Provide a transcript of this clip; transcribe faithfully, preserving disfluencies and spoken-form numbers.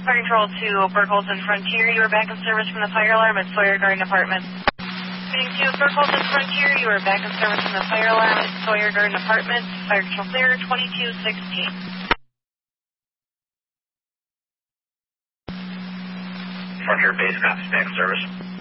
Fire Control to Burkholton Frontier, you are back in service from the fire alarm at Sawyer Garden Apartments. Meeting to Burkholton Frontier, you are back in service from the fire alarm at Sawyer Garden Apartments. Fire Control clear, twenty-two sixteen. Frontier base, copy, back in service.